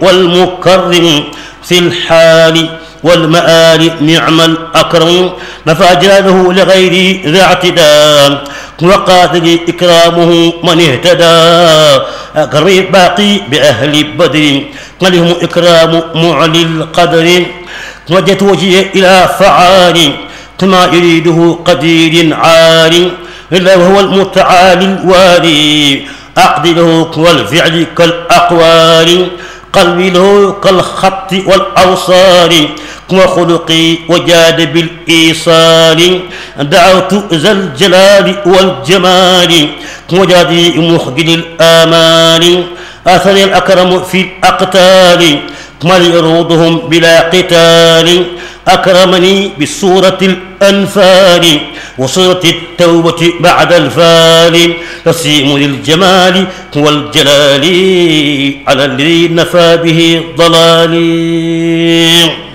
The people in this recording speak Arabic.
والمكرم في الحال والمآل نعم الأكرم نفى جلاله لغير ذي اعتداء وقاتل إكرامه من اهتدى أكرم باقي بأهل بدر لهم إكرام معلي القدر وجهت وجهي إلى فعال كما يريده قدير عال إلا وهو المتعالي الوالي أقدره والفعل كالأقوال قلبي له كالخط والأوصال وخلقي وجاد بالإيصال دعوت ذا الجلال والجمال وجادي مخجل الآمال آثني الأكرم في الأقتال من يروضهم بلا قتال أكرمني بسورة الأنفال وسورة التوبة بعد الفال تسيم للجمال والجلال على الذي نفى به ضلالي.